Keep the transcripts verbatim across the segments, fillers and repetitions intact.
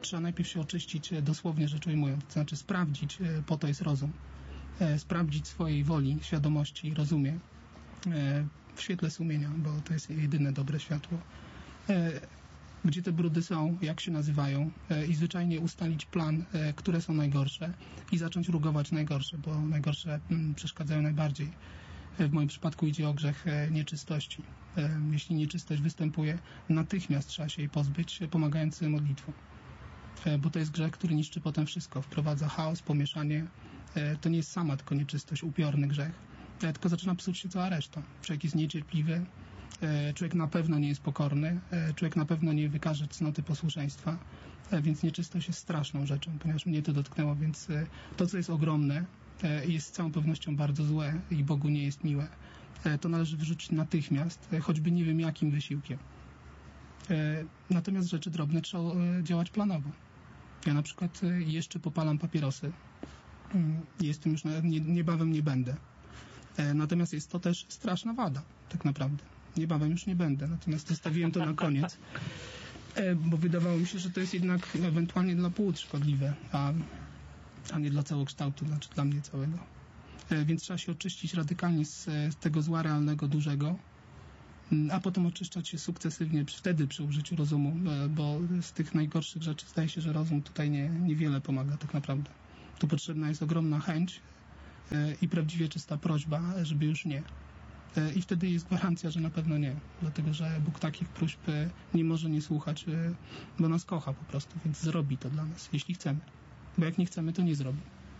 trzeba najpierw się oczyścić, dosłownie rzecz ujmując, to znaczy sprawdzić, po to jest rozum, sprawdzić swojej woli, świadomości, rozumie w świetle sumienia, bo to jest jedyne dobre światło, gdzie te brudy są, jak się nazywają i zwyczajnie ustalić plan, które są najgorsze i zacząć rugować najgorsze, bo najgorsze przeszkadzają najbardziej. W moim przypadku idzie o grzech nieczystości. Jeśli nieczystość występuje, natychmiast trzeba się jej pozbyć, pomagając modlitwą. Bo to jest grzech, który niszczy potem wszystko. Wprowadza chaos, pomieszanie. To nie jest sama tylko nieczystość, upiorny grzech, tylko zaczyna psuć się cała reszta. Człowiek jest niecierpliwy, człowiek na pewno nie jest pokorny, człowiek na pewno nie wykaże cnoty posłuszeństwa, więc nieczystość jest straszną rzeczą, ponieważ mnie to dotknęło, więc to, co jest ogromne, jest z całą pewnością bardzo złe i Bogu nie jest miłe, to należy wyrzucić natychmiast, choćby nie wiem jakim wysiłkiem. Natomiast rzeczy drobne trzeba działać planowo. Ja na przykład jeszcze popalam papierosy. Jestem już, niebawem nie będę. Natomiast jest to też straszna wada, tak naprawdę. Niebawem już nie będę, natomiast zostawiłem to na koniec, bo wydawało mi się, że to jest jednak ewentualnie dla płuc szkodliwe, a, a nie dla całokształtu, znaczy dla mnie całego. Więc trzeba się oczyścić radykalnie z, z tego zła realnego, dużego, a potem oczyszczać się sukcesywnie wtedy przy użyciu rozumu, bo z tych najgorszych rzeczy zdaje się, że rozum tutaj nie, niewiele pomaga tak naprawdę. Tu potrzebna jest ogromna chęć i prawdziwie czysta prośba, żeby już nie. I wtedy jest gwarancja, że na pewno nie. Dlatego, że Bóg takich próśb nie może nie słuchać, bo nas kocha po prostu, więc zrobi to dla nas, jeśli chcemy. Bo jak nie chcemy, to nie zrobi.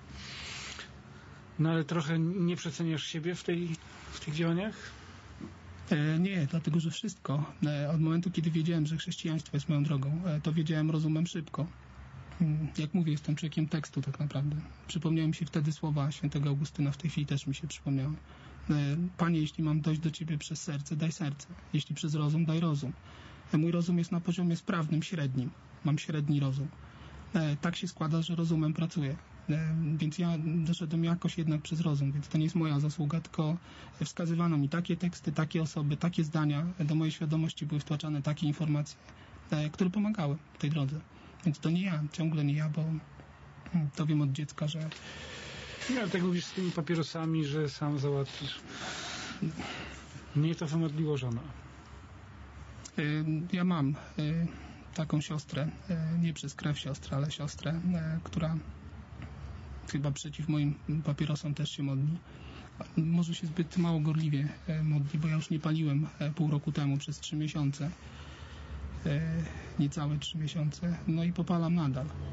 No ale trochę nie przeceniasz siebie w, tej, w tych działaniach? E, nie, dlatego, że wszystko, e, od momentu, kiedy wiedziałem, że chrześcijaństwo jest moją drogą, e, to wiedziałem rozumem szybko. Jak mówię, jestem człowiekiem tekstu tak naprawdę. Przypomniałem się wtedy słowa świętego Augustyna, w tej chwili też mi się przypomniały. Panie, jeśli mam dojść do Ciebie przez serce, daj serce. Jeśli przez rozum, daj rozum. Mój rozum jest na poziomie sprawnym, średnim. Mam średni rozum. Tak się składa, że rozumem pracuję. Więc ja doszedłem jakoś jednak przez rozum, więc to nie jest moja zasługa, tylko wskazywano mi takie teksty, takie osoby, takie zdania, do mojej świadomości były wtłaczane takie informacje, które pomagały w tej drodze. Więc to nie ja, ciągle nie ja, bo to wiem od dziecka, że... No, tak mówisz z tymi papierosami, że sam załatwisz. Mnie to wymodliło żona. Ja mam taką siostrę, nie przez krew siostrę, ale siostrę, która chyba przeciw moim papierosom też się modli. Może się zbyt mało gorliwie modli, bo ja już nie paliłem pół roku temu przez trzy miesiące. Niecałe trzy miesiące. No i popalam nadal.